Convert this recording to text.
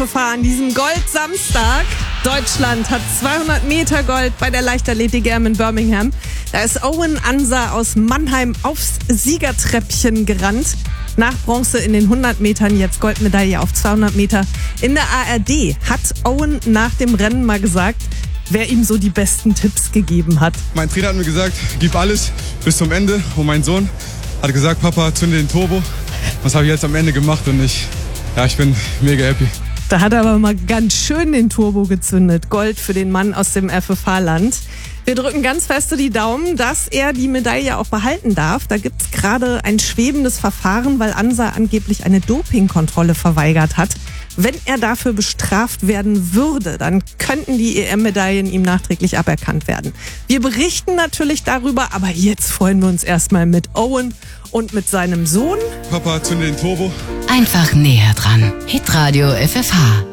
FFH an diesem Gold-Samstag. Deutschland hat 200 Meter Gold bei der Leichtathletik-EM in Birmingham. Da ist Owen Ansa aus Mannheim aufs Siegertreppchen gerannt. Nach Bronze in den 100 Metern, jetzt Goldmedaille auf 200 Meter. In der ARD hat Owen nach dem Rennen mal gesagt, wer ihm so die besten Tipps gegeben hat. Mein Trainer hat mir gesagt, gib alles bis zum Ende. Und mein Sohn hat gesagt, Papa, zünde den Turbo. Das habe ich jetzt am Ende gemacht und ich bin mega happy. Da hat er aber mal ganz schön den Turbo gezündet. Gold für den Mann aus dem FFH-Land. Wir drücken ganz feste die Daumen, dass er die Medaille auch behalten darf. Da gibt's gerade ein schwebendes Verfahren, weil Ansa angeblich eine Dopingkontrolle verweigert hat. Wenn er dafür bestraft werden würde, dann könnten die EM-Medaillen ihm nachträglich aberkannt werden. Wir berichten natürlich darüber, aber jetzt freuen wir uns erstmal mit Owen und mit seinem Sohn. Papa, zünde den Turbo. Einfach näher dran. Hitradio FFH.